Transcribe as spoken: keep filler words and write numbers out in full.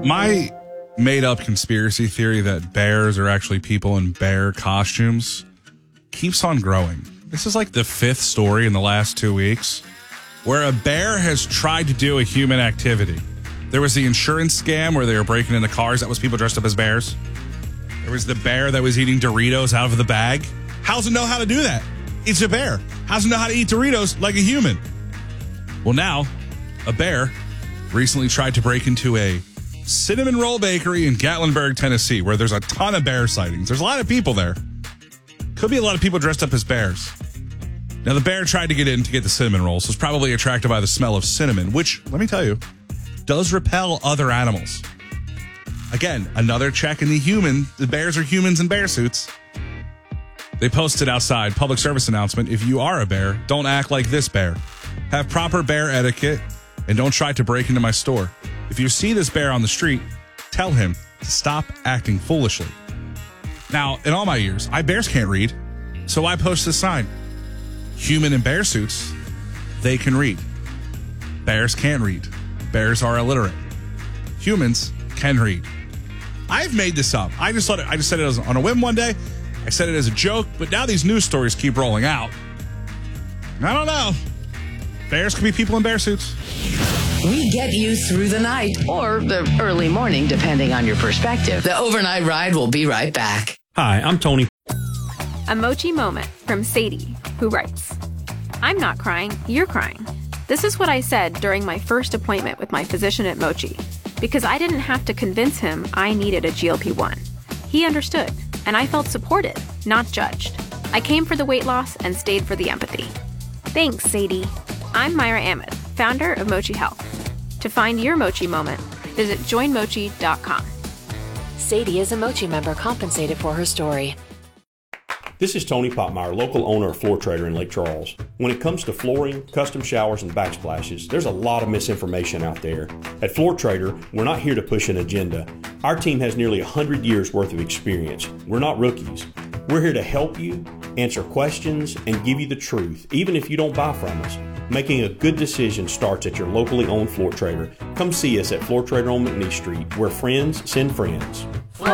My made-up conspiracy theory that bears are actually people in bear costumes keeps on growing. This is like the fifth story in the last two weeks where a bear has tried to do a human activity. There was the insurance scam where they were breaking into cars. That was people dressed up as bears. There was the bear that was eating Doritos out of the bag. How does it know how to do that? It's a bear. How does it know how to eat Doritos like a human? Well, now, a bear recently tried to break into a cinnamon roll bakery in Gatlinburg, Tennessee, where there's a ton of bear sightings. There's a lot of people there. Could be a lot of people dressed up as bears. Now, the bear tried to get in to get the cinnamon rolls. Was probably attracted by the smell of cinnamon, which, let me tell you, does repel other animals. Again, another check in the human. The bears are humans in bear suits. They posted outside, public service announcement. If you are a bear, don't act like this bear. Have proper bear etiquette and don't try to break into my store. If you see this bear on the street, tell him to stop acting foolishly. Now, in all my years, I bears can't read, so I post this sign. Human in bear suits, they can read. Bears can't read. Bears are illiterate. Humans can read. I've made this up. I just thought it, I just said it on a whim one day. I said it as a joke, but now these news stories keep rolling out. I don't know. Bears could be people in bear suits. We get you through the night or the early morning, depending on your perspective. The overnight ride will be right back. Hi, I'm Tony. A Mochi moment from Sadie, who writes, I'm not crying, you're crying. This is what I said during my first appointment with my physician at Mochi, because I didn't have to convince him I needed a G L P one. He understood, and I felt supported, not judged. I came for the weight loss and stayed for the empathy. Thanks, Sadie. I'm Myra Ahmed, founder of Mochi Health. To find your Mochi moment, visit join mochi dot com. Sadie is a Mochi member compensated for her story. This is Tony Popmeyer, local owner of Floor Trader in Lake Charles. When it comes to flooring, custom showers, and backsplashes, there's a lot of misinformation out there. At Floor Trader, we're not here to push an agenda. Our team has nearly one hundred years worth of experience. We're not rookies. We're here to help you, answer questions, and give you the truth, even if you don't buy from us. Making a good decision starts at your locally owned Floor Trader. Come see us at Floor Trader on McNeese Street, where friends send friends.